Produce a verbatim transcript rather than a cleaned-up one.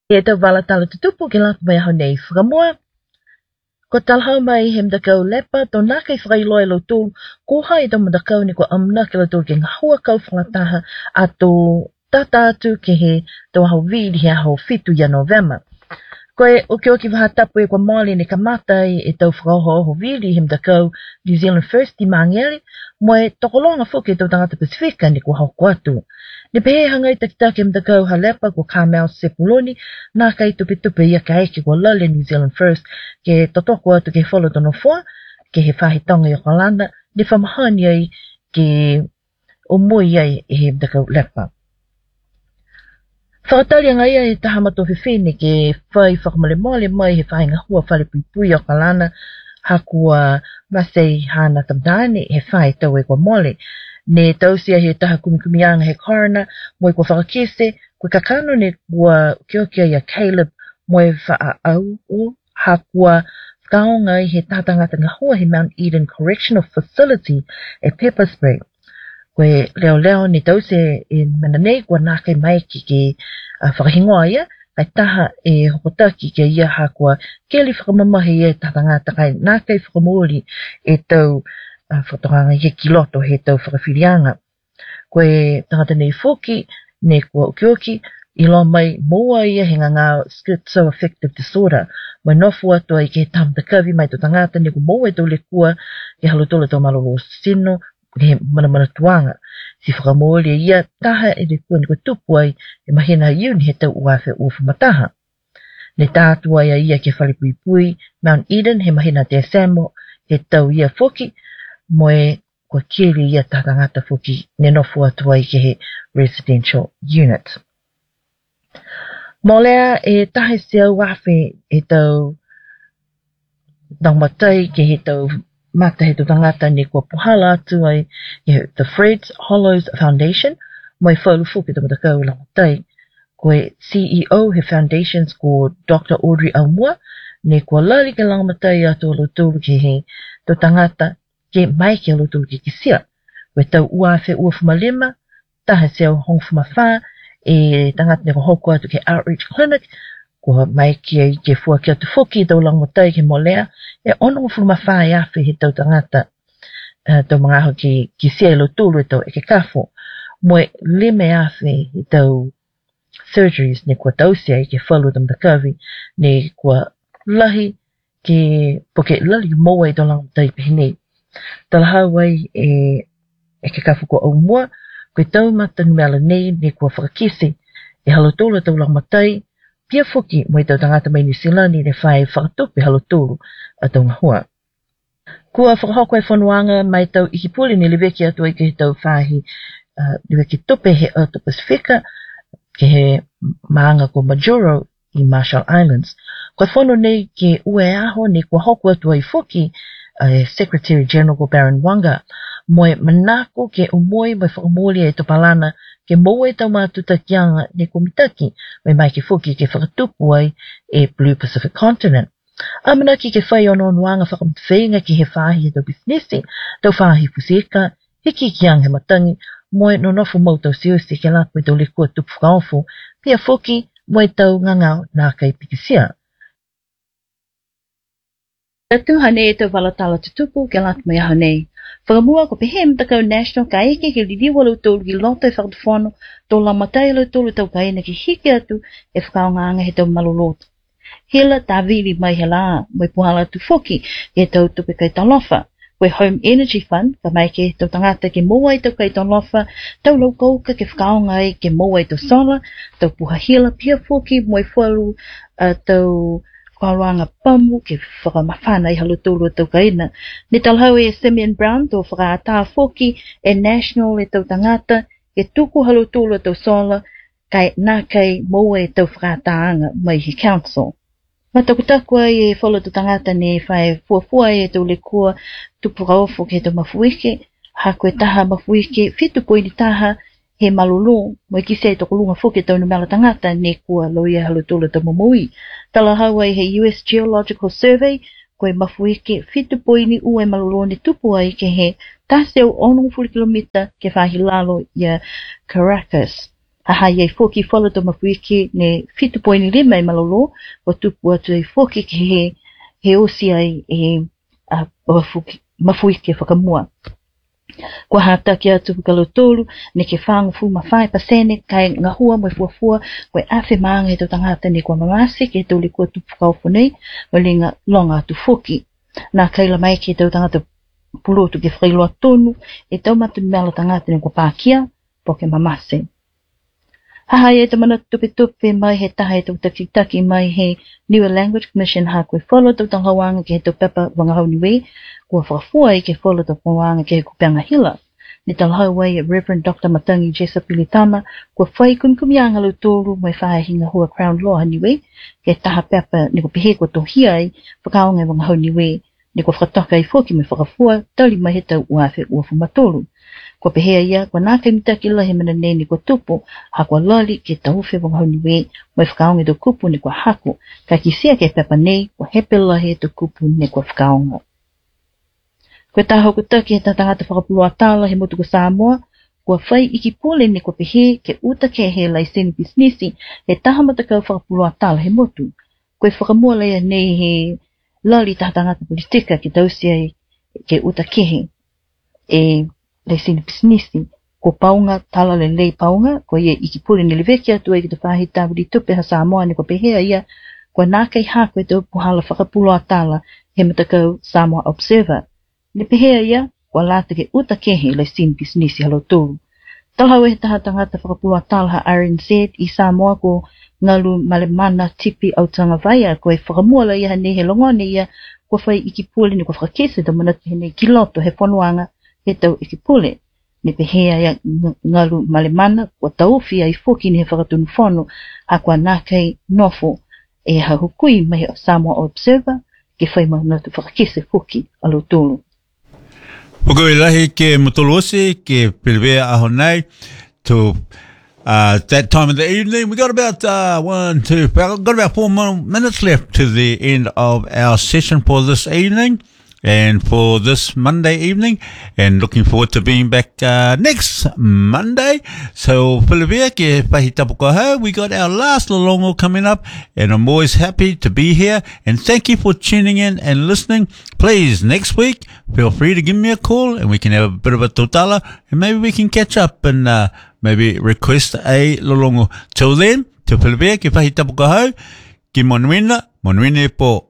E tau wala tala tutupu ke lak mai honei whakamua. Ko talhau mai he mdakau lepa, tō nā kei whakailoa lo tū, ko hai tō mdakau ni ko amna ke lo tū ke ngahua kau whangataha a tō tata atu ke he tō hau vidi he hau fitu ya November. Koe o ke oki waha tapu e kwa Māori ni ka matai e tau whakaoho ho vidi he mdakau New Zealand First i Māngere, moe tokolonga whuke tō tangata Pasifika ni ko hau kuatu. Ni pehe hangai takitake mdakau halepa ko Carmel Sepuloni, nā kai tupe tupe ia ka eke kwa lale New Zealand First, ke totoko atu ke wholo tono fua, ke he whahitonga i o Kalanda, ni whamahani ai ke o mui ai e he mdakau lepa. Whakatari anga ia e taha mato whiwhine ke whai whakamale mole mai he whainga hua whare pui pui o Kalana, hakua masei hana tamdane he whai tau e kwa mole. Ne tausia he taha kumikumianga he coroner, moe kwa whakakese, kwa kakano ne kua kiokia ia Caleb moe wha au o, hakua whakaonga i he tātangata ngā hua he Mount Eden Correctional Facility e pepper spray. Koe leo leo ni tause e mananei kua nākai mai ki ke uh, whakahingoa ia, kai taha e hokotaki ke ia hakua ke li whakamamahi e tātangata kai nākai whakamori e tau uh, whakatonganga i ki loto he tau whakawhirianga. Koe tangata nei whoki, ne kua ukioki, i lo mai moa ia he ngā schizoaffective disorder, mai nofu atua i ke tamtakavi mai to tangata ne ku moa e tau le kua ke halotola tau malolo sino, he mana mana tuanga. Si whakamōre ia taha e re kua ni kua tupu ai e mahina iu ni he tau uafe uafu mataha. Ne tātua ia ia ke wharipui pui, Mount Eden he mahina te Samo, he tau ia whoki, moe kua kiri ia tātangata whoki ne nofu atua i ke he residential unit. Molea e tahe sea uafe e tau tangmatai ke he tau mata he tu tangata ni kua puhala atu ai the Fred Hollows Foundation, mai whaulu fuki tu matakau la matai. Koe C E O he foundations ko Doctor Audrey Aumua, ne kua lari ke lang matai atu alo tūru ke he tu tangata ke mai ke alo tūru ke kisia. Koe tau uafe uafuma lima, taha seo hongfuma wha, e tangata ne ko hoko atu ke Outreach Clinic, kua mai ki ke fua ki atu fuki tau lang matai ke molea, e ono fuma whae afe he tau tangata uh, tau mga aho ki, ki sia ilo tūru e tau e ke kafo. Moe lime afe he tau surgeries ne kua tausia i ke whalu tam takawi, ne kua lahi ke poke lali moa i tau lang matai pehine. Talahau ai e, e ke kafo kua au mua, koe tau mata numela nei ne kua whakakise e halotola tau lang matai, pia fuki mo i tau tangata mai New Zealand ni ne whae whakatupi haloturu a tau ngahua. Kua whakahoko e whanuanga mai tau ikipuli ni liweki atu i ke he tau whahi uh, liweki tupe he Earth Pasifika ke he maanga ko Majuro i Marshall Islands. Kua whanu nei ke ue aho ni kua hoko atu ai fuki uh, Secretary General ko Baron Wanga moe manako ke umoi mai whakamoli e topalana ke moe tau mātuta kianga ne komitaki mai mai ke fuki ke whakatupu ai e Blue Pacific Continent. Amana ki ke whai ono nuanga whakamtwhenga ki he whahi e tau bisnesi, tau whahi pusika, hiki kiang he matangi, moe no nofu mau tau siusi ke lapu e tau le kua tupu whakaofu, pia fuki moe tau ngangau nā kai pikisia. Tatu hane e tau walatala tutupu ke latu mai hane. Whakamua ko pehe mtakau national ka eke ke liliwa lau tolu ki loto e whakatuwhano, tau lamatai lau tolu tau kaina ki hiki atu e whakaongaanga he tau maloloto. Hela tā vili mai he lā, mai puhala tu foki ke tau tupe kai talofa. Koe Home Energy Fund, ka mai ke tau tangata ke moa i tau kai talofa, tau lau kauka ke whakaonga ai ke moa i tau sola, tau puha hila pia foki moi fualu uh, tau whakaroanga pamu ke whakamawhana i halotolo tau kaina. Ne talhau e Simeon Brown tau whakaata foki e national e tau tangata ke tuku halotolo tau sola kai nā kai moa e tau whakaataanga mai hi council. Mataku ai e wholo tau tangata ne whae fuafua e tau le kua tupuraofo ke tau mafuike, ha koe taha mafuike fitu koe ni taha he malolo, mo ki se toko lunga fuke tau na mela tangata ne kua loia halotolo tau mamui. Tala hawa he U S Geological Survey, koe mafuike fitu poini ue malolo ne tupu ai ke he taseu ono fuli kilomita ke whahi lalo ia Caracas. Haha iai foki whala to mafuike ne fitu poini lima i malolo, o tupu atu ai foki ke he, he osi ai e a mafuike whakamua. Kua hata ki atu kalotolu, ne ke whangu fu mawhai pasene, kai ngahua mo fuafua, koe awhi maanga he to tangata ne kua mamasi, ke toli kua tupu kauponei, o le nga longa atu foki. Nā kaila mai ke tau tangata pulotu ke whailoa tonu, e tau matu mela tangata ne kua pākia, po ke mamasi. Haha e te mana tupe tupe mai he taha e tau taki taki mai he New Language Commission ha koe wholo tau tangawanga ke he tau pepa wangahau niwe, kua whakafua i ke wholo tau pawanga ke he kupeanga hila. Ni talahau wai e Reverend Doctor Matangi Jesa Pilitama, kua whai kumkumianga lo tōru mai whae hinga hua Crown Law haniwe, ke taha pepa ni ko pehe kua tohia ai, whakaonga e wangahau niwe, ni ko whakatoka i whoki me whakafua, tali mai he tau uafe uafu matolu. Kua pehea ia, kua nā kai mitaki la he mana nei ni kua tupu, ha kua lali ke tauwhi wangahau niwe, mai whakaonga do kupu ni kua haku, ka kisia ke pepa nei, kua hepe la he do kupu ni kua whakaonga. Kua taho kutaki he tatangata whakapulua tala he motu ko Samoa, kua whai iki pole ni kua pehe ke uta ke he laiseni bisnisi, he taha matakau whakapulua tala he motu. Kua whakamua leia nei he lali tatangata politika ke tausia ke uta kehe, e laiseni bisnisi, ko paunga tala le lei paunga, ko ia iki pule ni leveki atu e ki te whahi tāwiri tupe ha Samoa ni ko pehea ia, ko nā kei hako e tau puhala whakapulua tala he matakau Samoa Observer. Ni pehea ia, ko lata ke uta kehe laiseni bisnisi halo tōru. Talhau e taha tangata whakapulua tala ha R N Z i Samoa ko ngalu malemana tipi au tanga vaia, ko e whakamua la ia ne he longone ia, ko whai iki pule ni ko whakakese da manatu he ne kiloto he whanuanga, he tau iki pule. Ni pehea ia ngalu malemana, kua tauwhi ai foki ni he whakatunu whanu, ha kua nā kei nofo e ha hukui mai Samoa Observer, ke whai manatu whakakese foki alo tōru. Poko i lahi ke motolosi, ke pilvea aho nei, to uh, that time of the evening. We got about uh, one, two, got about four more minutes left to the end of our session for this evening. And for this Monday evening, and looking forward to being back uh, next Monday. So, Philipia, ke pahi tapukaha, we got our last lolongo coming up, and I'm always happy to be here. And thank you for tuning in and listening. Please, next week, feel free to give me a call, and we can have a bit of a totala, and maybe we can catch up and uh, maybe request a lolongo. Till then, to Philipia, ke pahi tapukaha, ki monuina, monuine po.